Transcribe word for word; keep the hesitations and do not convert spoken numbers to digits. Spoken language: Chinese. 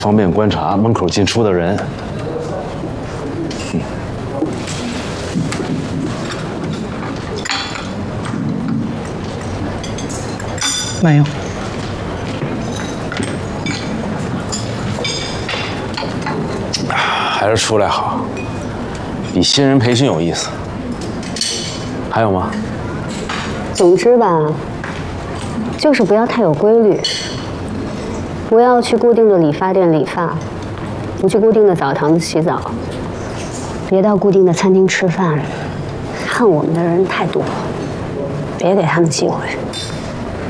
方便观察门口进出的人。嗯， 没有。 还是出来好，比新人培训有意思。还有吗？ 总之吧，就是不要太有规律，不要去固定的理发店理发，不去固定的澡堂子洗澡，别到固定的餐厅吃饭。恨我们的人太多，别给他们机会。